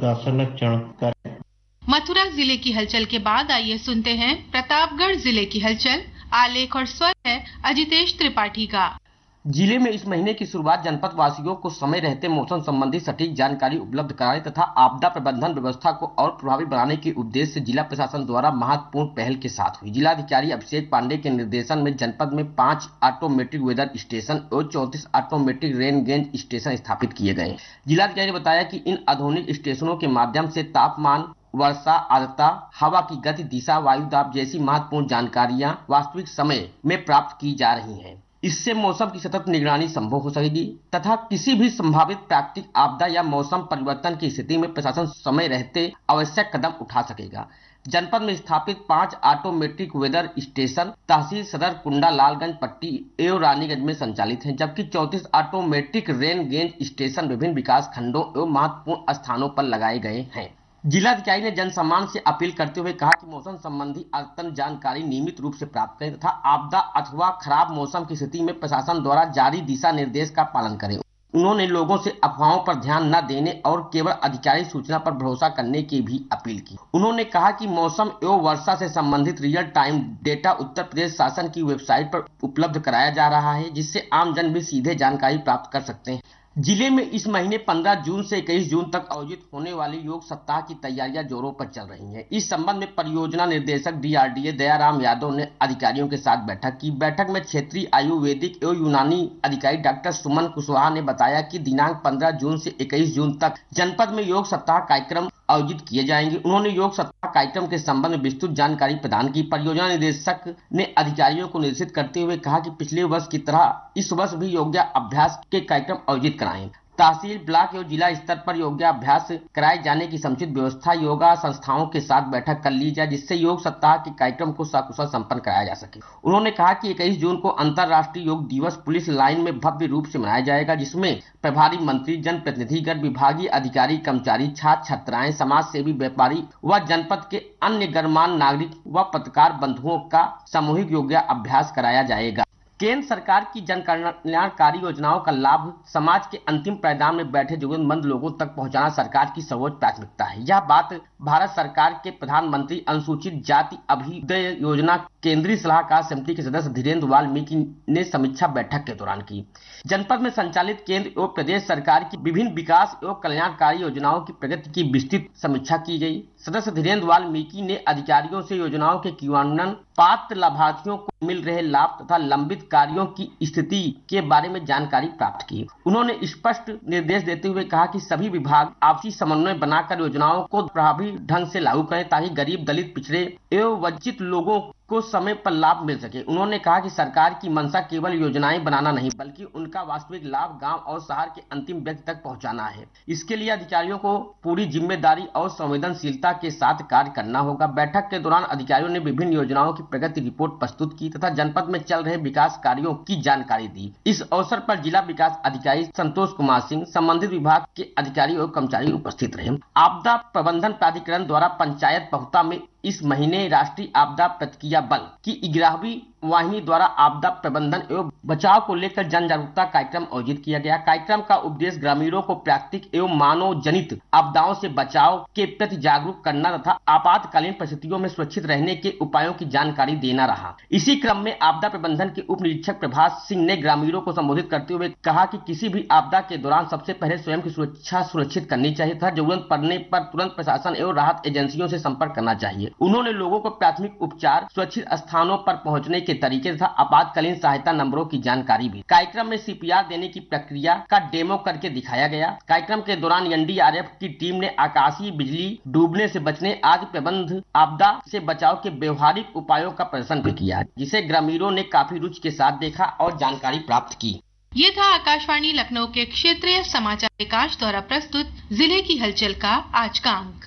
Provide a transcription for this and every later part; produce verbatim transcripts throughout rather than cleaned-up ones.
का संरक्षण करें। मथुरा जिले की हलचल के बाद आइए सुनते हैं प्रतापगढ़ जिले की हलचल। आलेख और स्वर है अजितेश त्रिपाठी का। जिले में इस महीने की शुरुआत जनपद वासियों को समय रहते मौसम संबंधी सटीक जानकारी उपलब्ध कराने तथा आपदा प्रबंधन व्यवस्था को और प्रभावी बनाने के उद्देश्य से जिला प्रशासन द्वारा महत्वपूर्ण पहल के साथ हुई। जिलाधिकारी अभिषेक पांडे के निर्देशन में जनपद में पांच ऑटोमेटिक वेदर स्टेशन और चौंतीस ऑटोमेटिक रेन गेज स्टेशन स्थापित किए गए। जिलाधिकारी ने बताया कि इन आधुनिक स्टेशनों के माध्यम से तापमान, वर्षा, आर्द्रता, हवा की गति, दिशा, वायु दाब जैसी महत्वपूर्ण जानकारियां वास्तविक समय में प्राप्त की जा रही हैं। इससे मौसम की सतत निगरानी संभव हो सकेगी तथा किसी भी संभावित प्राकृतिक आपदा या मौसम परिवर्तन की स्थिति में प्रशासन समय रहते आवश्यक कदम उठा सकेगा। जनपद में स्थापित पांच ऑटोमेटिक वेदर स्टेशन तहसील सदर, कुंडा, लालगंज पट्टी एवं रानीगंज में संचालित हैं, जबकि चौंतीस ऑटोमेटिक रेन गेज स्टेशन विभिन्न विकास खंडों एवं महत्वपूर्ण स्थानों पर लगाए गए हैं। जिलाधिकारी ने जनसामान्य से अपील करते हुए कहा कि मौसम संबंधी अद्यतन जानकारी नियमित रूप से प्राप्त करें तथा आपदा अथवा खराब मौसम की स्थिति में प्रशासन द्वारा जारी दिशा निर्देश का पालन करें। उन्होंने लोगों से अफवाहों पर ध्यान न देने और केवल अधिकारी सूचना पर भरोसा करने की भी अपील की। उन्होंने कहा कि मौसम एवं वर्षा से संबंधित real time data Uttar Pradesh शासन की वेबसाइट पर उपलब्ध कराया जा रहा है, जिससे आम जन भी सीधे जानकारी प्राप्त कर सकते हैं। जिले में इस महीने पंद्रह जून से इक्कीस जून तक आयोजित होने वाले योग सप्ताह की तैयारियां जोरों पर चल रही हैं। इस संबंध में परियोजना निर्देशक डीआरडीए दयाराम यादव ने अधिकारियों के साथ बैठक की। बैठक में क्षेत्रीय आयुर्वेदिक एवं यूनानी अधिकारी डॉक्टर सुमन कुशवाहा ने बताया कि दिनांक पंद्रह जून से इक्कीस जून तक जनपद में योग सप्ताह कार्यक्रम आयोजित किए जाएंगे। उन्होंने योग सप्ताह कार्यक्रम के संबंध में विस्तृत जानकारी प्रदान की। परियोजना निदेशक ने अधिकारियों को निर्देशित करते हुए कहा कि पिछले वर्ष की तरह इस वर्ष भी योगाभ्यास के कार्यक्रम आयोजित कराएं। तहसील, ब्लॉक एवं जिला स्तर पर योगाभ्यास कराए जाने की समुचित व्यवस्था योगा संस्थाओं के साथ बैठक कर ली जाए, जिससे योग सप्ताह के कार्यक्रम को सकुशल संपन्न कराया जा सके। उन्होंने कहा कि इक्कीस जून को अंतर्राष्ट्रीय योग दिवस पुलिस लाइन में भव्य रूप से मनाया जाएगा, जिसमें प्रभारी मंत्री, जनप्रतिनिधिगण, विभागीय अधिकारी, कर्मचारी, छात्र छात्राएं, समाज सेवी, व्यापारी व जनपद के अन्य गणमान्य नागरिक व पत्रकार बंधुओं का सामूहिक योगाभ्यास कराया जाएगा। केंद्र सरकार की जन कल्याणकारी योजनाओं का लाभ समाज के अंतिम पायदान में बैठे जरूरतमंद लोगों तक पहुंचाना सरकार की सर्वोच्च प्राथमिकता है। यह बात भारत सरकार के प्रधानमंत्री अनुसूचित जाति अभ्युदय योजना केंद्रीय सलाहकार समिति के सदस्य धीरेन्द्र वाल्मीकि ने समीक्षा बैठक के दौरान की। जनपद में संचालित केंद्र एवं प्रदेश सरकार की विभिन्न विकास एवं कल्याणकारी योजनाओं की प्रगति की विस्तृत समीक्षा की गई। सदस्य धीरेन्द्र वाल्मीकि ने अधिकारियों से योजनाओं के क्रियान्वयन, पात्र लाभार्थियों को मिल रहे लाभ तथा लंबित कार्यों की स्थिति के बारे में जानकारी प्राप्त की। उन्होंने स्पष्ट निर्देश देते हुए कहा कि सभी विभाग आपसी समन्वय बनाकर योजनाओं को प्रभावी ढंग से लागू करें ताकि गरीब, दलित, पिछड़े एवं वंचित लोगों को समय पर लाभ मिल सके। उन्होंने कहा कि सरकार की मंशा केवल योजनाएं बनाना नहीं, बल्कि उनका वास्तविक लाभ गांव और शहर के अंतिम व्यक्ति तक पहुंचाना है। इसके लिए अधिकारियों को पूरी जिम्मेदारी और संवेदनशीलता के साथ कार्य करना होगा। बैठक के दौरान अधिकारियों ने विभिन्न योजनाओं की प्रगति रिपोर्ट प्रस्तुत की तथा जनपद में चल रहे विकास कार्यों की जानकारी दी। इस अवसर पर जिला विकास अधिकारी संतोष कुमार सिंह, संबंधित विभाग के अधिकारी और कर्मचारी उपस्थित रहे। आपदा प्रबंधन प्राधिकरण द्वारा पंचायत बहुता में इस महीने राष्ट्रीय आपदा प्रतिक्रिया बल की ग्यारहवीं वाहिनी द्वारा आपदा प्रबंधन एवं बचाव को लेकर जन जागरूकता कार्यक्रम आयोजित किया गया। कार्यक्रम का उद्देश्य ग्रामीणों को प्राकृतिक एवं मानव जनित आपदाओं से बचाव के प्रति जागरूक करना तथा आपातकालीन परिस्थितियों में सुरक्षित रहने के उपायों की जानकारी देना रहा। इसी क्रम में आपदा प्रबंधन के उप निरीक्षक प्रभात सिंह ने ग्रामीणों को संबोधित करते हुए कहा कि किसी भी आपदा के दौरान सबसे पहले स्वयं की सुरक्षा सुरक्षित करनी चाहिए तथा जरूरत पड़ने पर तुरंत प्रशासन एवं राहत एजेंसियों से संपर्क करना चाहिए। उन्होंने लोगों को प्राथमिक उपचार, सुरक्षित स्थानों पर पहुंचने के तरीके तथा आपातकालीन सहायता नंबरों की जानकारी भी। कार्यक्रम में सीपीआर देने की प्रक्रिया का डेमो करके दिखाया गया। कार्यक्रम के दौरान एनडीआरएफ की टीम ने आकाशीय बिजली, डूबने से बचने आदि प्रबंध, आपदा से बचाव के व्यवहारिक उपायों का प्रदर्शन भी किया, जिसे ग्रामीणों ने काफी रुचि के साथ देखा और जानकारी प्राप्त की। ये था आकाशवाणी लखनऊ के क्षेत्रीय समाचार एकांश द्वारा प्रस्तुत जिले की हलचल का आज का अंक।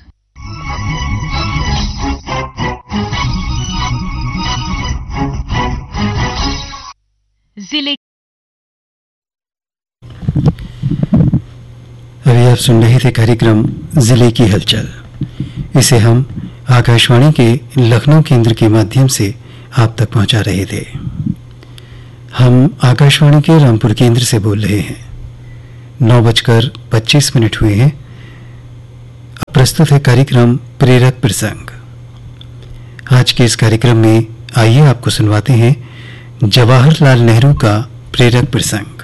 जिले अभी आप सुन रहे थे कार्यक्रम जिले की हलचल। इसे हम आकाशवाणी के लखनऊ केंद्र के माध्यम से आप तक पहुंचा रहे थे। हम आकाशवाणी के रामपुर केंद्र से बोल रहे हैं। नौ बजकर पच्चीस मिनट हुए हैं। प्रस्तुत है कार्यक्रम प्रेरक प्रसंग। आज के इस कार्यक्रम में आइए आपको सुनवाते हैं जवाहरलाल नेहरू का प्रेरक प्रसंग।